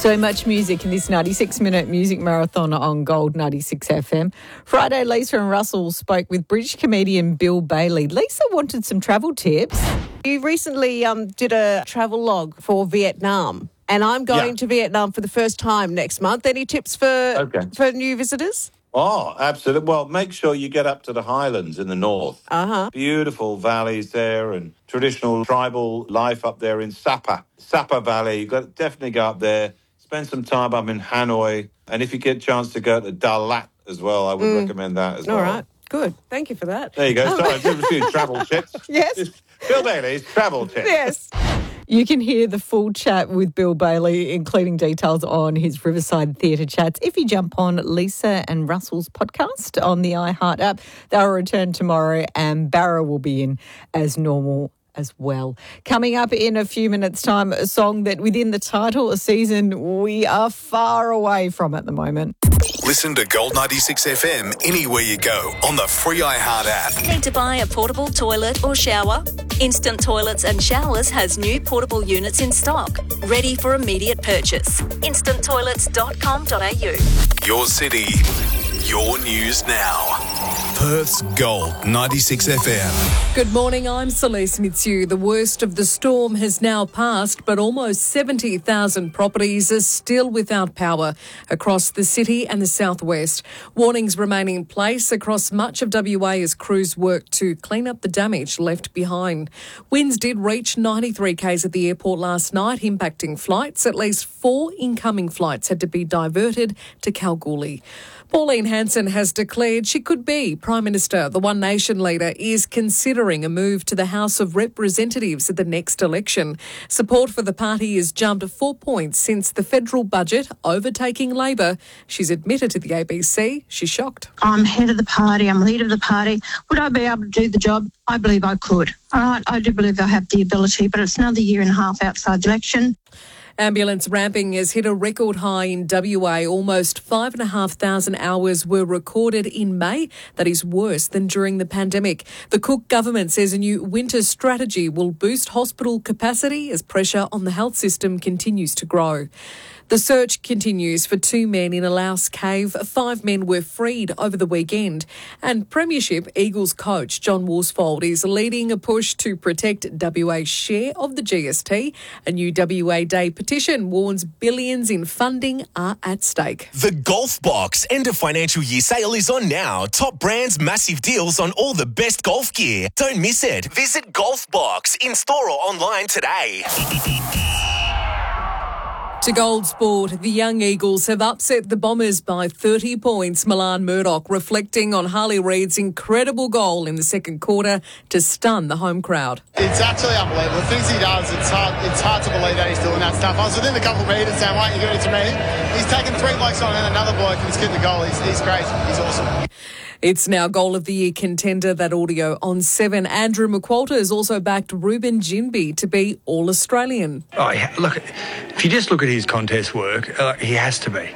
So much music in this 96-minute music marathon on Gold 96 FM. Friday, Lisa and Russell spoke with British comedian Bill Bailey. Lisa wanted some travel tips. You recently did a travel log for Vietnam, and I'm going to Vietnam for the first time next month. Any tips for new visitors? Oh, absolutely. Well, make sure you get up to the highlands in the north. Beautiful valleys there and traditional tribal life up there in Sapa Valley. You've got to definitely go up there. Spend some time up in Hanoi. And if you get a chance to go to Dalat as well, I would recommend that as well. All right. Good. Thank you for that. There you go. Sorry, just a few travel tips. Yes. Bill Bailey's travel tips. Yes. You can hear the full chat with Bill Bailey, including details on his Riverside Theatre chats, if you jump on Lisa and Russell's podcast on the iHeart app. They'll return tomorrow and Barra will be in as normal as well. Coming up in a few minutes' time, a song that within the title, a season we are far away from at the moment. Listen to Gold 96 FM anywhere you go on the free iHeart app. Need to buy a portable toilet or shower? Instant Toilets and Showers has new portable units in stock, ready for immediate purchase. instanttoilets.com.au. Your city, your news now. Perth's Gold 96 FM. Good morning, I'm Celeste Mitsu. The worst of the storm has now passed, but almost 70,000 properties are still without power across the city and the southwest. Warnings remain in place across much of WA as crews work to clean up the damage left behind. Winds did reach 93 k's at the airport last night, impacting flights. At least 4 incoming flights had to be diverted to Kalgoorlie. Pauline Hanson has declared she could be Prime Minister. The One Nation leader is considering a move to the House of Representatives at the next election. Support for the party has jumped 4 points since the federal budget overtaking Labor. She's admitted to the ABC she's shocked. I'm head of the party, I'm leader of the party. Would I be able to do the job? I believe I could. All right, I do believe I have the ability, but it's another year and a half outside the election. Ambulance ramping has hit a record high in WA. Almost 5,500 hours were recorded in May. That is worse than during the pandemic. The Cook government says a new winter strategy will boost hospital capacity as pressure on the health system continues to grow. The search continues for 2 men in a Laos cave. 5 men were freed over the weekend. And Premiership Eagles coach John Worsfold is leading a push to protect WA's share of the GST. A new WA Day petition warns billions in funding are at stake. The Golf Box end of financial year sale is on now. Top brands, massive deals on all the best golf gear. Don't miss it. Visit Golf Box in store or online today. To Gold Sport, the young Eagles have upset the Bombers by 30 points. Milan Murdoch reflecting on Harley Reid's incredible goal in the second quarter to stun the home crowd. It's actually unbelievable. The things he does, it's hard to believe that he's doing that stuff. I was within a couple of metres saying, why aren't you giving it to me? He's taken 3 blokes on and another bloke and he's kicked the goal. He's great. He's awesome. It's now Goal of the Year contender, that audio on 7. Andrew McQualter has also backed Ruben Ginbey to be All-Australian. Oh, look, if you just look at his contest work, he has to be.